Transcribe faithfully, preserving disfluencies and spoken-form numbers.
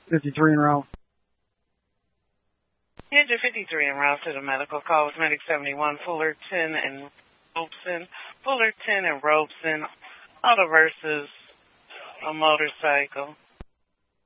fifty-three en route. Engine fifty-three en route to the medical call with Medic seventy-one, Fullerton and Robeson. Fullerton and Robeson, auto versus a motorcycle.